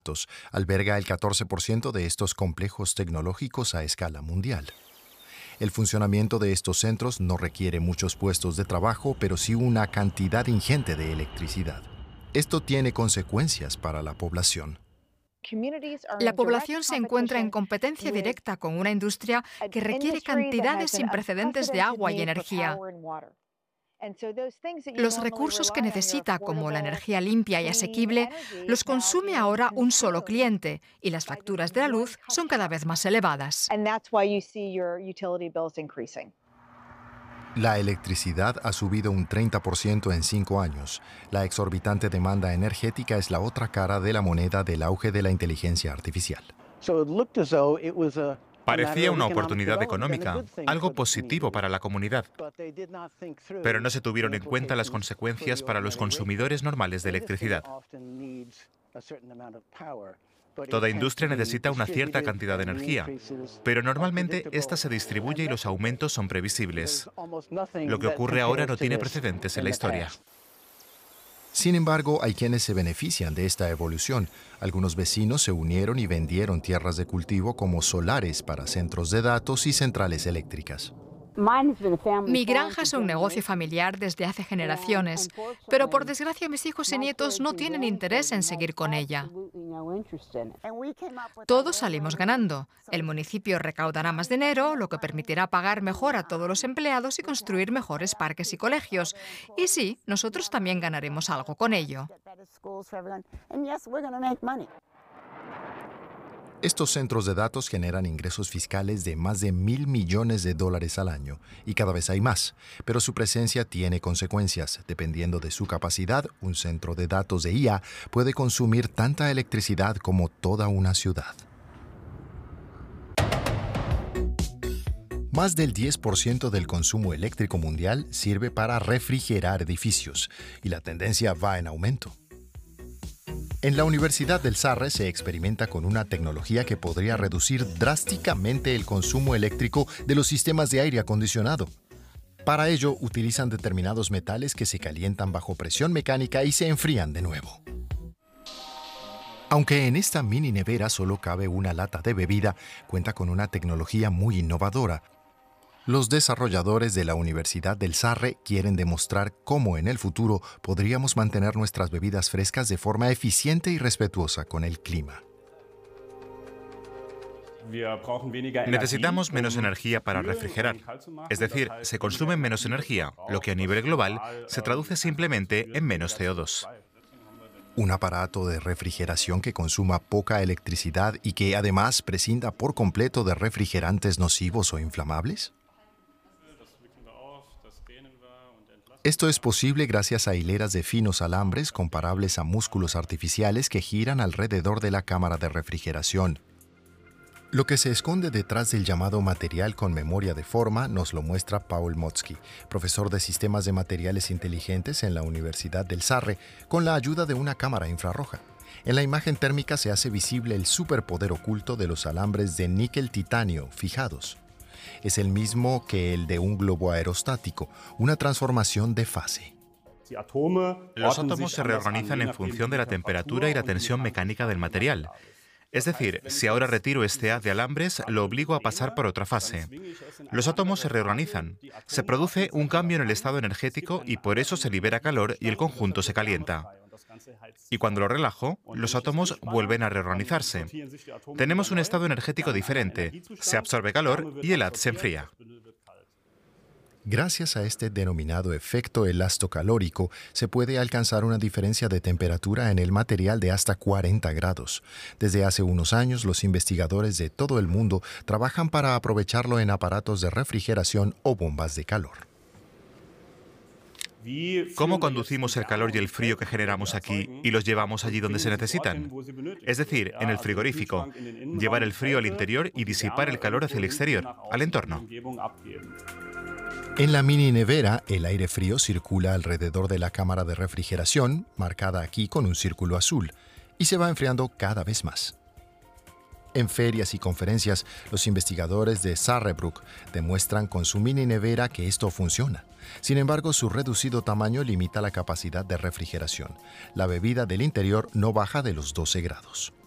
alberga el 14% de estos complejos tecnológicos a escala mundial. El funcionamiento de estos centros no requiere muchos puestos de trabajo, pero sí una cantidad ingente de electricidad. Esto tiene consecuencias para la población. La población se encuentra en competencia directa con una industria que requiere cantidades sin precedentes de agua y energía. Los recursos que necesita, como la energía limpia y asequible, los consume ahora un solo cliente y las facturas de la luz son cada vez más elevadas. La electricidad ha subido un 30% en 5 años. La exorbitante demanda energética es la otra cara de la moneda del auge de la inteligencia artificial. Parecía una oportunidad económica, algo positivo para la comunidad, pero no se tuvieron en cuenta las consecuencias para los consumidores normales de electricidad. Toda industria necesita una cierta cantidad de energía, pero normalmente esta se distribuye y los aumentos son previsibles. Lo que ocurre ahora no tiene precedentes en la historia. Sin embargo, hay quienes se benefician de esta evolución. Algunos vecinos se unieron y vendieron tierras de cultivo como solares para centros de datos y centrales eléctricas. Mi granja es un negocio familiar desde hace generaciones, pero por desgracia mis hijos y nietos no tienen interés en seguir con ella. Todos salimos ganando. El municipio recaudará más dinero, lo que permitirá pagar mejor a todos los empleados y construir mejores parques y colegios. Y sí, nosotros también ganaremos algo con ello. Estos centros de datos generan ingresos fiscales de más de $1.000 millones al año, y cada vez hay más, pero su presencia tiene consecuencias. Dependiendo de su capacidad, un centro de datos de IA puede consumir tanta electricidad como toda una ciudad. Más del 10% del consumo eléctrico mundial sirve para refrigerar edificios, y la tendencia va en aumento. En la Universidad del Sarre se experimenta con una tecnología que podría reducir drásticamente el consumo eléctrico de los sistemas de aire acondicionado. Para ello, utilizan determinados metales que se calientan bajo presión mecánica y se enfrían de nuevo. Aunque en esta mini nevera solo cabe una lata de bebida, cuenta con una tecnología muy innovadora. Los desarrolladores de la Universidad del Sarre quieren demostrar cómo en el futuro podríamos mantener nuestras bebidas frescas de forma eficiente y respetuosa con el clima. Necesitamos menos energía para refrigerar. Es decir, se consume menos energía, lo que a nivel global se traduce simplemente en menos CO2. Un aparato de refrigeración que consuma poca electricidad y que además prescinda por completo de refrigerantes nocivos o inflamables. Esto es posible gracias a hileras de finos alambres comparables a músculos artificiales que giran alrededor de la cámara de refrigeración. Lo que se esconde detrás del llamado material con memoria de forma nos lo muestra Paul Motzki, profesor de sistemas de materiales inteligentes en la Universidad del Sarre, con la ayuda de una cámara infrarroja. En la imagen térmica se hace visible el superpoder oculto de los alambres de níquel-titanio fijados. Es el mismo que el de un globo aerostático, una transformación de fase. Los átomos se reorganizan en función de la temperatura y la tensión mecánica del material. Es decir, si ahora retiro este haz de alambres, lo obligo a pasar por otra fase. Los átomos se reorganizan. Se produce un cambio en el estado energético y por eso se libera calor y el conjunto se calienta. Y cuando lo relajo, los átomos vuelven a reorganizarse. Tenemos un estado energético diferente. Se absorbe calor y el haz se enfría. Gracias a este denominado efecto elastocalórico, se puede alcanzar una diferencia de temperatura en el material de hasta 40 grados. Desde hace unos años, los investigadores de todo el mundo trabajan para aprovecharlo en aparatos de refrigeración o bombas de calor. ¿Cómo conducimos el calor y el frío que generamos aquí y los llevamos allí donde se necesitan? Es decir, en el frigorífico. Llevar el frío al interior y disipar el calor hacia el exterior, al entorno. En la mini nevera, el aire frío circula alrededor de la cámara de refrigeración, marcada aquí con un círculo azul, y se va enfriando cada vez más. En ferias y conferencias, los investigadores de Sarebruck demuestran con su mini nevera que esto funciona. Sin embargo, su reducido tamaño limita la capacidad de refrigeración. La bebida del interior no baja de los 12 grados.